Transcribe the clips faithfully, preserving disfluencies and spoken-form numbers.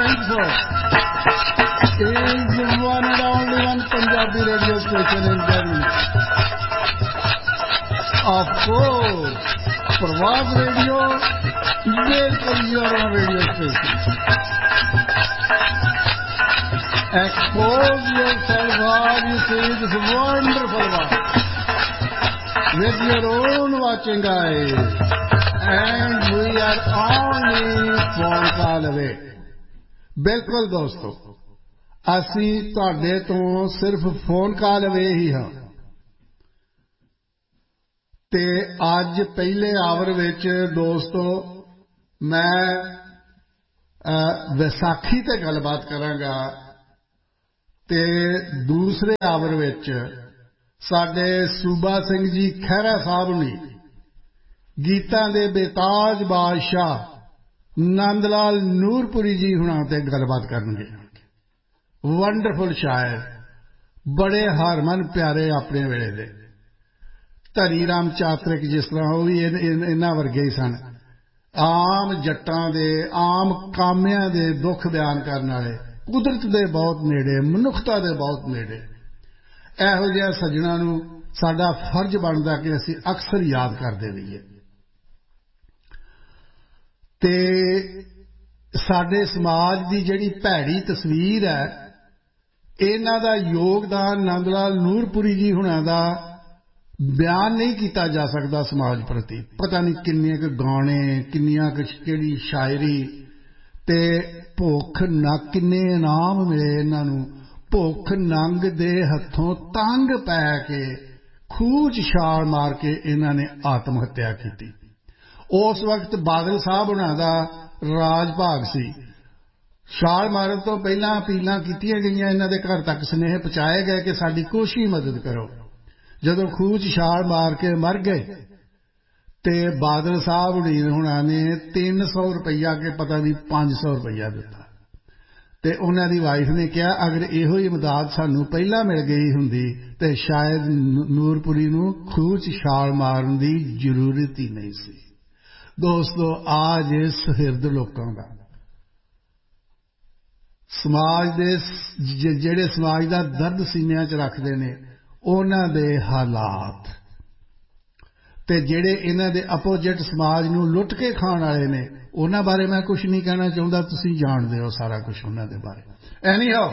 think so. Is one and only one Punjabi radio station in Delhi. Of course, Pravaz Radio, बिल्कुल your own radio station. Expose yourself while you see this wonderful world with your own watching eyes. And we are only phone call away. बिल्कुल दोस्तों, ਅਸੀਂ ਤੁਹਾਡੇ ਤੋਂ ਸਿਰਫ phone call ਅਵੇ ਹੀ ਹਾਂ ਤੇ ਅੱਜ ਪਹਿਲੇ ਆਵਰ ਵਿੱਚ ਦੋਸਤੋ ਮੈਂ ਵਿਸਾਖੀ ਤੇ ਗੱਲਬਾਤ ਕਰਾਂਗਾ ਤੇ ਦੂਸਰੇ ਆਵਰ ਵਿੱਚ ਸਾਡੇ ਸੂਬਾ ਸਿੰਘ ਜੀ ਖਹਿਰਾ ਸਾਹਿਬ ਨੇ ਗੀਤਾਂ ਦੇ ਬੇਤਾਜ ਬਾਦਸ਼ਾਹ ਨੰਦ ਲਾਲ ਨੂਰਪੁਰੀ ਜੀ ਹੁਣਾਂ ਤੇ ਗੱਲਬਾਤ ਕਰਨਗੇ ਵੰਡਰਫੁਲ ਸ਼ਾਇਰ ਬੜੇ ਹਰਮਨ ਪਿਆਰੇ ਆਪਣੇ ਵੇਲੇ ਦੇ ਧਨੀ ਰਾਮ ਚਾਤਰਿਕ ਜਿਸ ਤਰ੍ਹਾਂ ਉਹ ਵੀ ਇਹਨਾਂ ਵਰਗੇ ਹੀ ਸਨ ਆਮ ਜੱਟਾਂ ਦੇ ਆਮ ਕਾਮਿਆਂ ਦੇ ਦੁੱਖ ਬਿਆਨ ਕਰਨ ਵਾਲੇ ਕੁਦਰਤ ਦੇ ਬਹੁਤ ਨੇੜੇ ਮਨੁੱਖਤਾ ਦੇ ਬਹੁਤ ਨੇੜੇ ਇਹੋ ਜਿਹੇ ਸੱਜਣਾਂ ਨੂੰ ਸਾਡਾ ਫਰਜ਼ ਬਣਦਾ ਕਿ ਅਸੀਂ ਅਕਸਰ ਯਾਦ ਕਰਦੇ ਰਹੀਏ ਤੇ ਸਾਡੇ ਸਮਾਜ ਦੀ ਜਿਹੜੀ ਭੈੜੀ ਤਸਵੀਰ ਹੈ ਇਹਨਾਂ ਦਾ ਯੋਗਦਾਨ ਨੰਦ ਲਾਲ ਨੂਰਪੁਰੀ ਜੀ ਹੁਣਾਂ ਦਾ ਬਿਆਨ ਨਹੀਂ ਕੀਤਾ ਜਾ ਸਕਦਾ ਸਮਾਜ ਪ੍ਰਤੀ ਪਤਾ ਨਹੀਂ ਕਿੰਨੇ ਕੁ ਗਾਣੇ ਕਿੰਨੀਆਂ ਕੁ ਕਿਹੜੀ ਸ਼ਾਇਰੀ ਤੇ ਭੁੱਖ ਨਾ ਕਿੰਨੇ ਇਨਾਮ ਮਿਲੇ ਇਹਨਾਂ ਨੂੰ ਭੁੱਖ ਨੰਗ ਦੇ ਹੱਥੋਂ ਤੰਗ ਪੈ ਕੇ ਖੂਹ 'ਚ ਛਾਲ ਮਾਰ ਕੇ ਇਹਨਾਂ ਨੇ ਆਤਮ ਹੱਤਿਆ ਕੀਤੀ ਉਸ ਵਕਤ ਬਾਦਲ ਸਾਹਿਬ ਹੁਣਾਂ ਦਾ ਰਾਜ ਭਾਗ ਸੀ ਛਾਲ ਮਾਰਨ ਤੋਂ ਪਹਿਲਾਂ ਅਪੀਲਾਂ ਕੀਤੀਆਂ ਗਈਆਂ ਇਹਨਾਂ ਦੇ ਘਰ ਤੱਕ ਸੁਨੇਹੇ ਪਹੁੰਚਾਏ ਗਏ ਕਿ ਸਾਡੀ ਕੁਛ ਹੀ ਮਦਦ ਕਰੋ ਜਦੋਂ ਖੂਹ 'ਚ ਛਾਲ ਮਾਰ ਕੇ ਮਰ ਗਏ ਤੇ ਬਾਦਲ ਸਾਹਿਬ ਹੁਣਾਂ ਨੇ ਤਿੰਨ ਸੌ ਰੁਪਈਆ ਕੇ ਪਤਾ ਨਹੀਂ ਪੰਜ ਸੌ ਰੁਪਈਆ ਦਿੱਤਾ ਤੇ ਉਹਨਾਂ ਦੀ ਵਾਈਫ ਨੇ ਕਿਹਾ ਅਗਰ ਇਹੋ ਹੀ ਇਮਦਾਦ ਸਾਨੂੰ ਪਹਿਲਾਂ ਮਿਲ ਗਈ ਹੁੰਦੀ ਤੇ ਸ਼ਾਇਦ ਨੂਰਪੁਰੀ ਨੂੰ ਖੂਹ 'ਚ ਛਾਲ ਮਾਰਨ ਦੀ ਜ਼ਰੂਰਤ ਹੀ ਨਹੀਂ ਸੀ ਦੋਸਤੋ ਆਜ ਸੁਹਿਰਦ ਲੋਕਾਂ ਦਾ ਸਮਾਜ ਦੇ ਜਿਹੜੇ ਸਮਾਜ ਦਾ ਦਰਦ ਸੀਨਿਆਂ 'ਚ ਰੱਖਦੇ ਨੇ ਉਹਨਾਂ ਦੇ ਹਾਲਾਤ ਤੇ ਜਿਹੜੇ ਇਹਨਾਂ ਦੇ ਆਪੋਜੀਟ ਸਮਾਜ ਨੂੰ ਲੁੱਟ ਕੇ ਖਾਣ ਵਾਲੇ ਨੇ ਉਹਨਾਂ ਬਾਰੇ ਮੈਂ ਕੁਝ ਨਹੀਂ ਕਹਿਣਾ ਚਾਹੁੰਦਾ ਤੁਸੀਂ ਜਾਣਦੇ ਹੋ ਸਾਰਾ ਕੁਝ ਉਹਨਾਂ ਦੇ ਬਾਰੇ ਐਨੀਹਾਉ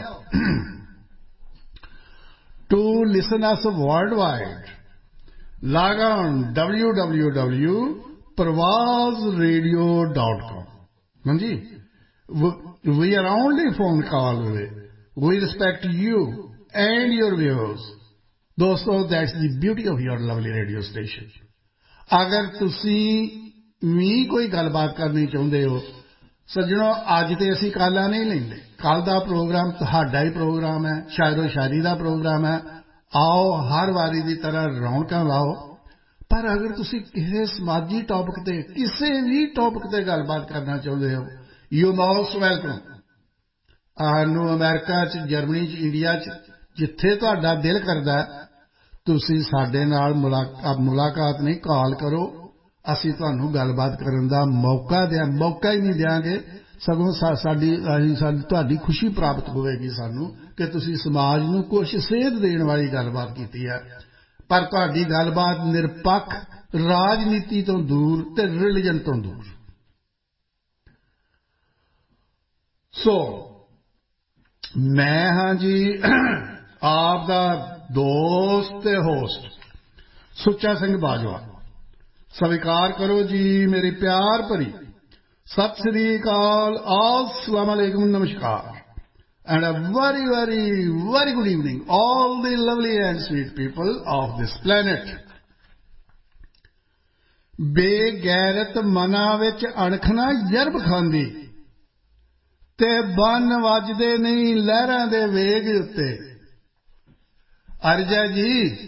to listen us world wide log on w w w dot pravaz radio dot com ਹਾਂਜੀ we are only phone call away we respect you and your viewers ਦੋਸਤੋ that's the beauty of your lovely radio station ਅਗਰ ਤੁਸੀਂ ਵੀ ਕੋਈ ਗੱਲਬਾਤ ਕਰਨੀ ਚਾਹੁੰਦੇ ਹੋ ਸੱਜਣੋ ਅੱਜ ਤੇ ਅਸੀਂ ਕਾਲਾਂ ਨਹੀਂ ਲੈਂਦੇ ਕੱਲ ਦਾ ਪ੍ਰੋਗਰਾਮ ਤੁਹਾਡਾ ਹੀ ਪ੍ਰੋਗਰਾਮ ਹੈ ਸ਼ਾਇਰੋ ਸ਼ਾਇਰੀ ਦਾ ਪ੍ਰੋਗਰਾਮ ਹੈ ਆਓ ਹਰ ਵਾਰੀ ਦੀ ਤਰ੍ਹਾਂ ਰੌਣਕਾਂ ਲਾਓ ਪਰ ਅਗਰ ਤੁਸੀਂ ਕਿਸੇ ਸਮਾਜੀ ਟੌਪਿਕ ਤੇ ਕਿਸੇ ਵੀ ਟੌਪਿਕ ਤੇ ਗੱਲਬਾਤ ਕਰਨਾ ਚਾਹੁੰਦੇ ਹੋ ਯੂ ਮੋਸਟ ਵੈਲਕਮ ਸਾਨੂੰ ਅਮਰੀਕਾ 'ਚ ਜਰਮਨੀ 'ਚ ਇੰਡੀਆ 'ਚ ਜਿੱਥੇ ਤੁਹਾਡਾ ਦਿਲ ਕਰਦਾ ਤੁਸੀਂ ਸਾਡੇ ਨਾਲ ਮੁਲਾਕਾਤ ਨਹੀਂ ਕਾਲ ਕਰੋ ਅਸੀਂ ਤੁਹਾਨੂੰ ਗੱਲਬਾਤ ਕਰਨ ਦਾ ਮੌਕਾ ਦਿਆਂ ਮੌਕਾ ਹੀ ਨਹੀਂ ਦਿਆਂਗੇ ਸਗੋਂ ਸਾਡੀ ਤੁਹਾਡੀ ਖੁਸ਼ੀ ਪ੍ਰਾਪਤ ਹੋਵੇਗੀ ਸਾਨੂੰ ਕਿ ਤੁਸੀਂ ਸਮਾਜ ਨੂੰ ਕੁਝ ਸੇਧ ਦੇਣ ਵਾਲੀ ਗੱਲਬਾਤ ਕੀਤੀ ਹੈ ਪਰ ਤੁਹਾਡੀ ਗੱਲਬਾਤ ਨਿਰਪੱਖ ਰਾਜਨੀਤੀ ਤੋਂ ਦੂਰ ਤੇ ਰਿਲੀਜਨ ਤੋਂ ਦੂਰ ਸੋ ਮੈਂ ਹਾਂ ਜੀ ਆਪ ਦਾ ਦੋਸਤ ਤੇ ਹੋਸਟ ਸੁੱਚਾ ਸਿੰਘ ਬਾਜਵਾ ਸਵੀਕਾਰ ਕਰੋ ਜੀ ਮੇਰੀ ਪਿਆਰ ਭਰੀ ਸਤਿ ਸ੍ਰੀ ਅਕਾਲ अस्सलाम अलैकुम ਨਮਸਕਾਰ and a very very very good evening all the lovely and sweet people of this planet ਬੇਗੈਰਤ ਮਨਾਂ ਵਿੱਚ ਅਣਖ ਨਾ ਯਰਬ ਖਾਂਦੀ ਤੇ ਬੰਨ ਵੱਜਦੇ ਨਹੀਂ ਲਹਿਰਾਂ ਦੇ ਵੇਗ ਉੱਤੇ ਅਰਜਾ ਜੀ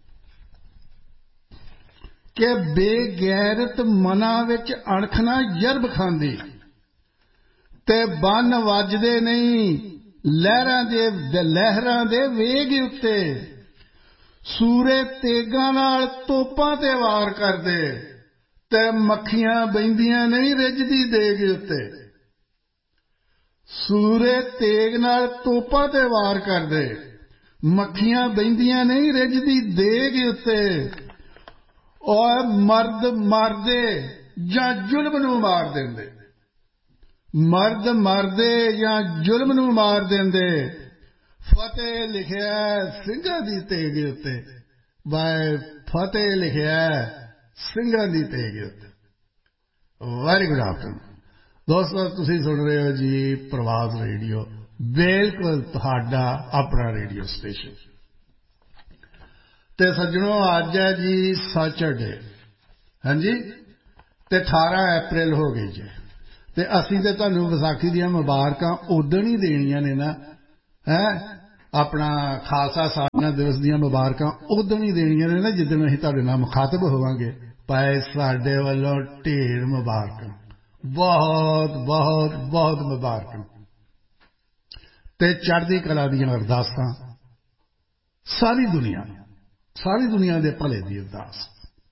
ਕਿ ਬੇਗੈਰਤ ਮਨਾਂ ਵਿੱਚ ਅਣਖ ਨਾ ਯਰਬ ਖਾਂਦੀ ਤੇ ਬੰਨ ਵੱਜਦੇ ਨਹੀਂ ਲਹਿਰਾਂ ਦੇ ਲਹਿਰਾਂ ਦੇ ਵੇਗ ਉੱਤੇ ਸੂਰੇ ਤੇਗਾਂ ਨਾਲ ਤੋਪਾਂ ਤੇ ਵਾਰ ਕਰਦੇ ਤੇ ਮੱਖੀਆਂ ਬਹਿੰਦੀਆਂ ਨਹੀਂ ਰਿੱਝਦੀ ਦੇਗ ਉੱਤੇ ਸੂਰੇ ਤੇਗ ਨਾਲ ਤੋਪਾਂ ਤੇ ਵਾਰ ਕਰਦੇ, ਮੱਖੀਆਂ ਬਹਿੰਦੀਆਂ ਨਹੀਂ ਰਿੱਝਦੀ ਦੇਗ ਉੱਤੇ। ਔਰ ਮਰਦ ਮਰਦੇ ਜਾਂ ਜ਼ੁਲਮ ਨੂੰ ਮਾਰ ਦਿੰਦੇ, ਮਰਦ ਮਰਦੇ ਜਾਂ ਜ਼ੁਲਮ ਨੂੰ ਮਾਰ ਦਿੰਦੇ। ਫਤਿਹ ਲਿਖਿਆ ਸਿੰਘਾਂ ਦੀ ਤੇਗ ਉੱਤੇ, ਬਾਏ ਫਤਿਹ ਲਿਖਿਆ ਸਿੰਘਾਂ ਦੀ ਤੇਗ ਉੱਤੇ। ਵੈਰੀ ਗੁੱਡ ਆਫਟਰਨੂਨ ਦੋਸਤੋ, ਤੁਸੀਂ ਸੁਣ ਰਹੇ ਹੋ ਜੀ ਪ੍ਰਵਾਸ ਰੇਡੀਓ, ਬਿਲਕੁਲ ਤੁਹਾਡਾ ਆਪਣਾ ਰੇਡੀਓ ਸਟੇਸ਼ਨ। ਤੇ ਸੱਜਣੋ, ਅੱਜ ਹੈ ਜੀ ਸੈਚਰਡੇ, ਹਾਂਜੀ, ਤੇ ਅਠਾਰਾਂ ਅਪ੍ਰੈਲ ਹੋ ਗਈ ਜੀ। ਤੇ ਅਸੀਂ ਤੇ ਤੁਹਾਨੂੰ ਵਿਸਾਖੀ ਦੀਆਂ ਮੁਬਾਰਕਾਂ ਉਦਣ ਹੀ ਦੇਣੀਆਂ ਨੇ ਨਾ, ਹੈ ਆਪਣਾ ਖਾਲਸਾ ਸਾਜਨਾ ਦਿਵਸ ਦੀਆਂ ਮੁਬਾਰਕਾਂ ਉਦਣ ਹੀ ਦੇਣੀਆਂ ਨੇ ਨਾ ਜਿੱਦਣ ਅਸੀਂ ਤੁਹਾਡੇ ਨਾਲ ਮੁਖਾਤਬ ਹੋਵਾਂਗੇ। ਭਾਈ ਸਾਡੇ ਵੱਲੋਂ ਢੇਰ ਮੁਬਾਰਕਾਂ, ਬਹੁਤ ਬਹੁਤ ਬਹੁਤ ਮੁਬਾਰਕਾਂ ਤੇ ਚੜ੍ਹਦੀ ਕਲਾ ਦੀਆਂ ਅਰਦਾਸਾਂ ਸਾਰੀ ਦੁਨੀਆ ਨੂੰ, ਸਾਰੀ ਦੁਨੀਆ ਦੇ ਭਲੇ ਦੀ ਅਰਦਾਸ।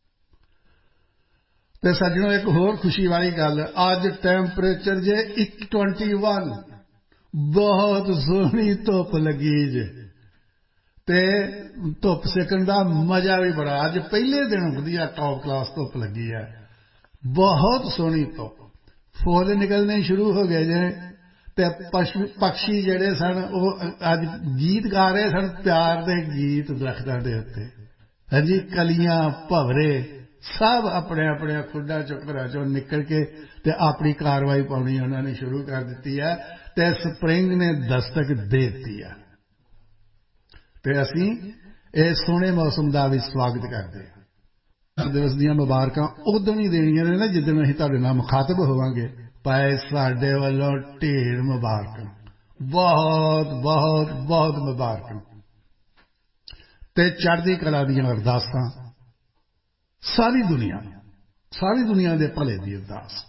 ਤੇ ਸੱਜਣੋ, ਇੱਕ ਹੋਰ ਖੁਸ਼ੀ ਵਾਲੀ ਗੱਲ, ਅੱਜ ਟੈਂਪਰੇਚਰ ਜੇ ਇੱਕ ਸੌ ਇਕੱਤੀ, ਬਹੁਤ ਸੋਹਣੀ ਧੁੱਪ ਲੱਗੀ ਜੇ ਤੇ ਧੁੱਪ ਸੇਕਣ ਦਾ ਮਜ਼ਾ ਵੀ ਬੜਾ। ਅੱਜ ਪਹਿਲੇ ਦਿਨ ਵਧੀਆ ਟੌਪ ਕਲਾਸ ਧੁੱਪ ਲੱਗੀ ਹੈ, ਬਹੁਤ ਸੋਹਣੀ ਧੁੱਪ। ਫੁੱਲ ਨਿਕਲਣੇ ਸ਼ੁਰੂ ਹੋ ਗਏ ਜੇ ਤੇ ਪਕਸ਼ੀ ਜਿਹੜੇ ਸਨ ਉਹ ਅੱਜ ਗੀਤ ਗਾ ਰਹੇ ਸਨ, ਪਿਆਰ ਦੇ ਗੀਤ ਦਰੱਖਤਾਂ ਦੇ ਉੱਤੇ। ਹਾਂਜੀ, ਕਲੀਆਂ ਭਵਰੇ ਸਭ ਆਪਣੇ ਆਪਣੇ ਖੁੱਡਾਂ ਚੋਂ ਘਰਾਂ ਚੋਂ ਨਿਕਲ ਕੇ ਤੇ ਆਪਣੀ ਕਾਰਵਾਈ ਪਾਉਣੀ ਉਹਨਾਂ ਨੇ ਸ਼ੁਰੂ ਕਰ ਦਿੱਤੀ ਹੈ ਤੇ ਸਪਰਿੰਗ ਨੇ ਦਸਤਕ ਦੇ ਦਿੱਤੀ ਹੈ। ਤੇ ਅਸੀਂ ਇਸ ਸੋਹਣੇ ਮੌਸਮ ਦਾ ਵੀ ਸਵਾਗਤ ਕਰਦੇ ਹਾਂ। ਦਿਵਸ ਦੀਆਂ ਮੁਬਾਰਕਾਂ ਉਦੋਂ ਹੀ ਦੇਣੀਆਂ ਨੇ ਨਾ ਜਿੱਦਣ ਅਸੀਂ ਤੁਹਾਡੇ ਨਾਲ ਮੁਖਾਤਬ ਹੋਵਾਂਗੇ। ਭਾਈ ਸਾਡੇ ਵੱਲੋਂ ਢੇਰ ਮੁਬਾਰਕਾਂ, ਬਹੁਤ ਬਹੁਤ ਬਹੁਤ ਮੁਬਾਰਕਾਂ ਤੇ ਚੜ੍ਹਦੀ ਕਲਾ ਦੀਆਂ ਅਰਦਾਸਾਂ ਸਾਰੀ ਦੁਨੀਆ ਨੂੰ, ਸਾਰੀ ਦੁਨੀਆ ਦੇ ਭਲੇ ਦੀ ਅਰਦਾਸ।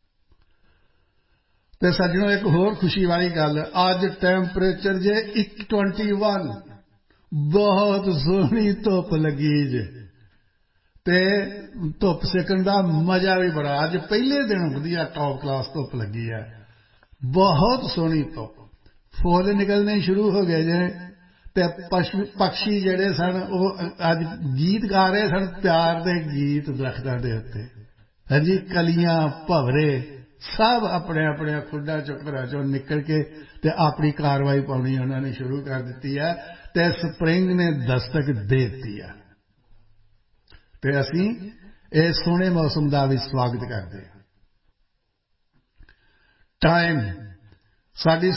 ਤੇ ਸੱਜਣੋ, ਇੱਕ ਹੋਰ ਖੁਸ਼ੀ ਵਾਲੀ ਗੱਲ, ਅੱਜ ਟੈਂਪਰੇਚਰ ਜੇ ਇੱਕ ਸੌ ਇਕੱਤੀ, ਬਹੁਤ ਸੋਹਣੀ ਧੁੱਪ ਲੱਗੀ ਜੇ ਤੇ ਧੁੱਪ ਸੇਕਣ ਦਾ ਮਜ਼ਾ ਵੀ ਬੜਾ। ਅੱਜ ਪਹਿਲੇ ਦਿਨ ਵਧੀਆ ਟੌਪ ਕਲਾਸ ਧੁੱਪ ਲੱਗੀ ਹੈ, ਬਹੁਤ ਸੋਹਣੀ ਧੁੱਪ। ਫੁੱਲ ਨਿਕਲਣੇ ਸ਼ੁਰੂ ਹੋ ਗਏ ਜੇ ਤੇ ਪਕਸ਼ੀ ਜਿਹੜੇ ਸਨ ਉਹ ਅੱਜ ਗੀਤ ਗਾ ਰਹੇ ਸਨ, ਪਿਆਰ ਦੇ ਗੀਤ ਦਰੱਖਤਾਂ ਦੇ ਉੱਤੇ। ਹਾਂਜੀ, ਕਲੀਆਂ ਭਵਰੇ ਸਭ ਆਪਣੇ ਆਪਣੇ ਖੁੱਡਾਂ ਚੋਂ ਘਰਾਂ ਚੋਂ ਨਿਕਲ ਕੇ ਤੇ ਆਪਣੀ ਕਾਰਵਾਈ ਪਾਉਣੀ ਉਹਨਾਂ ਨੇ ਸ਼ੁਰੂ ਕਰ ਦਿੱਤੀ ਹੈ ਤੇ ਸਪਰਿੰਗ ਨੇ ਦਸਤਕ ਦੇ ਦਿੱਤੀ ਹੈ। ਤੇ ਅਸੀਂ ਇਸ ਸੋਹਣੇ ਮੌਸਮ ਦਾ ਵੀ ਸਵਾਗਤ ਕਰਦੇ ਹਾਂ। ਟਾਈਮ, ਸਾਡੀ